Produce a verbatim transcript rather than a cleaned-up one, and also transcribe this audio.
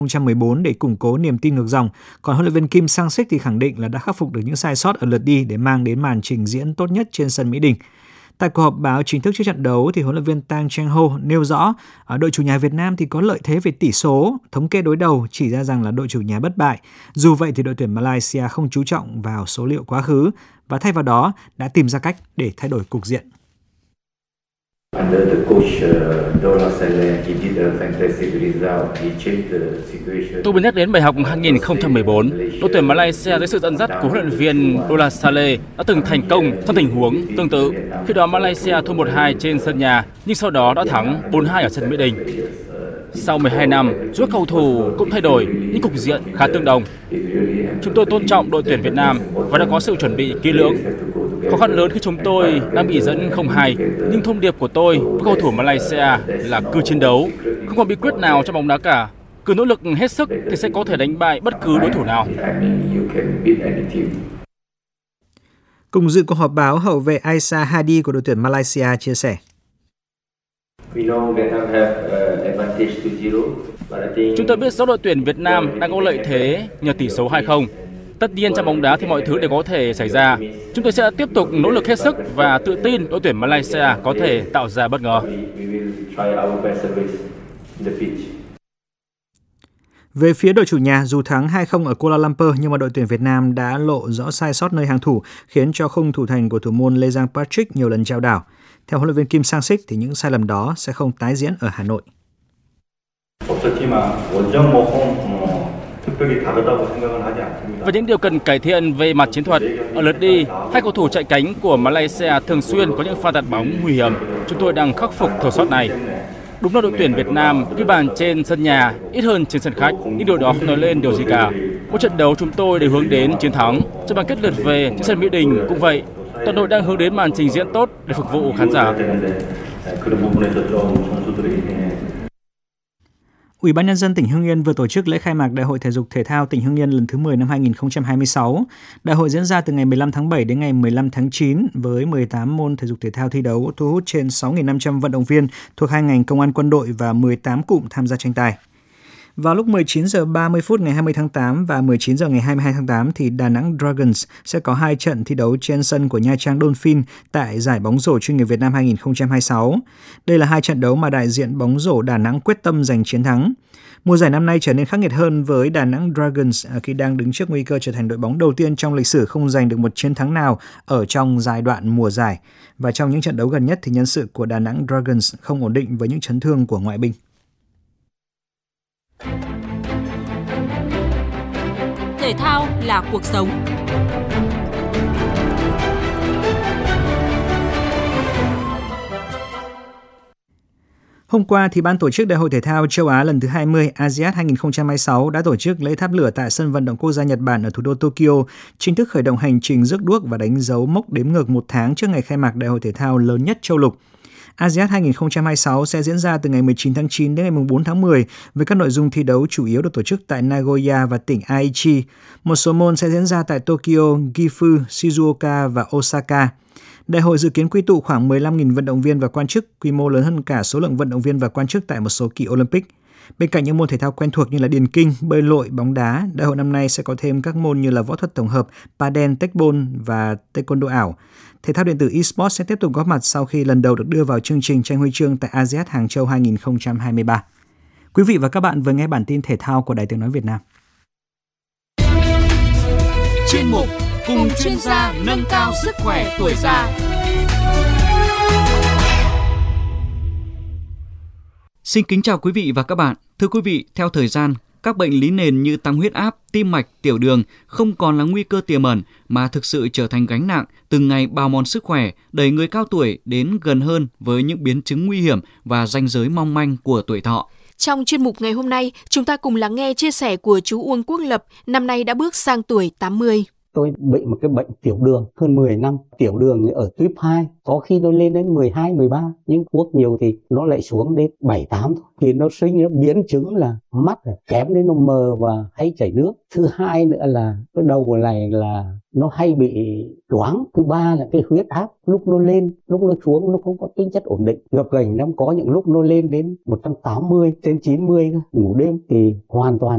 không một bốn để củng cố niềm tin ngược dòng. Còn huấn luyện viên Kim Sang-sik thì khẳng định là đã khắc phục được những sai sót ở lượt đi để mang đến màn trình diễn tốt nhất trên sân Mỹ Đình. Tại cuộc họp báo chính thức trước trận đấu thì huấn luyện viên Tang Cheng-ho nêu rõ ở đội chủ nhà Việt Nam thì có lợi thế về tỷ số, thống kê đối đầu chỉ ra rằng là đội chủ nhà bất bại. Dù vậy thì đội tuyển Malaysia không chú trọng vào số liệu quá khứ và thay vào đó đã tìm ra cách để thay đổi cục diện. Tôi muốn nhắc đến bài học hai không một bốn. Đội tuyển Malaysia dưới sự dẫn dắt của huấn luyện viên Dollah Saleh đã từng thành công trong tình huống tương tự. Khi đó Malaysia thua một hai trên sân nhà, nhưng sau đó đã thắng bốn hai ở sân Mỹ Đình. Sau mười hai năm, giữa cầu thủ cũng thay đổi, nhưng cục diện khá tương đồng. Chúng tôi tôn trọng đội tuyển Việt Nam và đã có sự chuẩn bị kỹ lưỡng. Khó khăn lớn khi chúng tôi đang bị dẫn không hai, nhưng thông điệp của tôi với cầu thủ Malaysia là cứ chiến đấu, không có bí quyết nào trong bóng đá cả. Cứ nỗ lực hết sức thì sẽ có thể đánh bại bất cứ đối thủ nào. Cùng dự cuộc họp báo, hậu vệ Aisa Hadi của đội tuyển Malaysia chia sẻ. Chúng tôi biết rõ đội tuyển Việt Nam đang có lợi thế nhờ tỷ số hai không. Tất nhiên trong bóng đá thì mọi thứ đều có thể xảy ra. Chúng tôi sẽ tiếp tục nỗ lực hết sức và tự tin đội tuyển Malaysia có thể tạo ra bất ngờ. Về phía đội chủ nhà, dù thắng hai không ở Kuala Lumpur nhưng mà đội tuyển Việt Nam đã lộ rõ sai sót nơi hàng thủ, khiến cho khung thủ thành của thủ môn Lê Giang Patrick nhiều lần chao đảo. Theo huấn luyện viên Kim Sang-sik thì những sai lầm đó sẽ không tái diễn ở Hà Nội. Và những điều cần cải thiện về mặt chiến thuật, ở lượt đi, hai cầu thủ chạy cánh của Malaysia thường xuyên có những pha tạt bóng nguy hiểm. Chúng tôi đang khắc phục thiếu sót này. Đúng là đội tuyển Việt Nam ghi bàn trên sân nhà ít hơn trên sân khách, nhưng điều đó không nói lên điều gì cả. Mỗi trận đấu chúng tôi đều hướng đến chiến thắng. Trận bán kết lượt về trên sân Mỹ Đình cũng vậy. Toàn đội đang hướng đến màn trình diễn tốt để phục vụ khán giả. Ủy ban Nhân dân tỉnh Hưng Yên vừa tổ chức lễ khai mạc Đại hội Thể dục Thể thao tỉnh Hưng Yên lần thứ mười năm hai nghìn không trăm hai mươi sáu. Đại hội diễn ra từ ngày mười lăm tháng bảy đến ngày mười lăm tháng chín với mười tám môn thể dục thể thao thi đấu, thu hút trên sáu nghìn năm trăm vận động viên thuộc hai ngành công an quân đội và mười tám cụm tham gia tranh tài. Vào lúc mười chín giờ ba mươi phút ngày hai mươi tháng tám và mười chín giờ ngày hai mươi hai tháng tám thì Đà Nẵng Dragons sẽ có hai trận thi đấu trên sân của Nha Trang Dolphin tại giải bóng rổ chuyên nghiệp Việt Nam hai nghìn không trăm hai mươi sáu. Đây là hai trận đấu mà đại diện bóng rổ Đà Nẵng quyết tâm giành chiến thắng. Mùa giải năm nay trở nên khắc nghiệt hơn với Đà Nẵng Dragons khi đang đứng trước nguy cơ trở thành đội bóng đầu tiên trong lịch sử không giành được một chiến thắng nào ở trong giai đoạn mùa giải. Và trong những trận đấu gần nhất thì nhân sự của Đà Nẵng Dragons không ổn định với những chấn thương của ngoại binh. Thể thao là cuộc sống. Hôm qua thì Ban tổ chức Đại hội Thể thao châu Á lần thứ hai mươi a si át hai nghìn không trăm hai mươi sáu đã tổ chức lễ tháp lửa tại sân vận động quốc gia Nhật Bản ở thủ đô Tokyo, chính thức khởi động hành trình rước đuốc và đánh dấu mốc đếm ngược một tháng trước ngày khai mạc Đại hội Thể thao lớn nhất châu lục. a si át hai nghìn không trăm hai mươi sáu sẽ diễn ra từ ngày mười chín tháng chín đến ngày bốn tháng mười với các nội dung thi đấu chủ yếu được tổ chức tại Nagoya và tỉnh Aichi. Một số môn sẽ diễn ra tại Tokyo, Gifu, Shizuoka và Osaka. Đại hội dự kiến quy tụ khoảng mười lăm nghìn vận động viên và quan chức, quy mô lớn hơn cả số lượng vận động viên và quan chức tại một số kỳ Olympic. Bên cạnh những môn thể thao quen thuộc như là điền kinh, bơi lội, bóng đá, đại hội năm nay sẽ có thêm các môn như là võ thuật tổng hợp, padel, tecbol và taekwondo ảo. Thể thao điện tử eSports sẽ tiếp tục góp mặt sau khi lần đầu được đưa vào chương trình tranh huy chương tại a si át Hàng Châu hai nghìn không trăm hai mươi ba. Quý vị và các bạn vừa nghe bản tin thể thao của Đài Tiếng nói Việt Nam. Chuyên mục cùng chuyên gia nâng cao sức khỏe tuổi già. Xin kính chào quý vị và các bạn. Thưa quý vị, theo thời gian, các bệnh lý nền như tăng huyết áp, tim mạch, tiểu đường không còn là nguy cơ tiềm ẩn mà thực sự trở thành gánh nặng, từng ngày bào mòn sức khỏe, đẩy người cao tuổi đến gần hơn với những biến chứng nguy hiểm và ranh giới mong manh của tuổi thọ. Trong chuyên mục ngày hôm nay, chúng ta cùng lắng nghe chia sẻ của chú Uông Quốc Lập, năm nay đã bước sang tuổi tám mươi. Tôi bị một cái bệnh tiểu đường hơn mười năm, tiểu đường ở tuyếp hai, có khi nó lên đến mười hai, mười ba, nhưng thuốc nhiều thì nó lại xuống đến bảy, tám thôi. Thì nó sinh nó biến chứng là mắt kém đến nó mờ và hay chảy nước. Thứ hai nữa là cái đầu này là nó hay bị choáng. Thứ ba là cái huyết áp lúc nó lên, lúc nó xuống nó không có tính chất ổn định. Gập ghềnh nó có những lúc nó lên đến một trăm tám mươi, trên chín mươi, ngủ đêm thì hoàn toàn